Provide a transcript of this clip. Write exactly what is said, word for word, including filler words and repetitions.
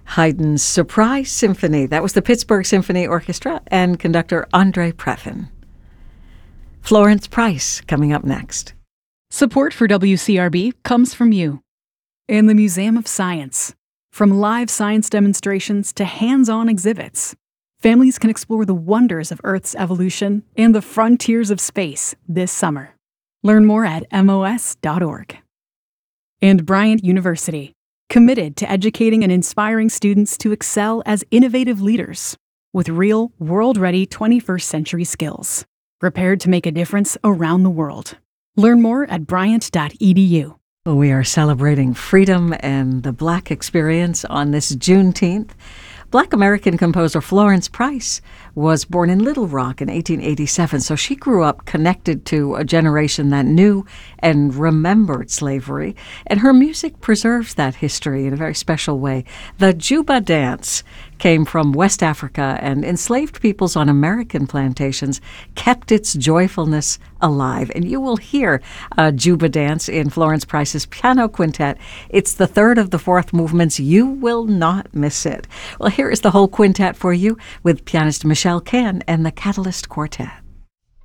Haydn's Surprise Symphony. That was the Pittsburgh Symphony Orchestra and conductor Andre Previn. Florence Price coming up next. Support for W C R B comes from you and the Museum of Science. From live science demonstrations to hands-on exhibits, families can explore the wonders of Earth's evolution and the frontiers of space this summer. Learn more at M O S dot org. And Bryant University, committed to educating and inspiring students to excel as innovative leaders with real, world-ready twenty-first century skills, prepared to make a difference around the world. Learn more at bryant dot e d u. We are celebrating freedom and the Black experience on this Juneteenth. Black American composer Florence Price was born in Little Rock in eighteen eighty-seven, so she grew up connected to a generation that knew and remembered slavery, and her music preserves that history in a very special way. The Juba Dance came from West Africa, and enslaved peoples on American plantations kept its joyfulness alive. And you will hear a Juba Dance in Florence Price's piano quintet. It's the third of the fourth movements. You will not miss it. Well, here is the whole quintet for you with pianist Michelle Cann and the Catalyst Quartet.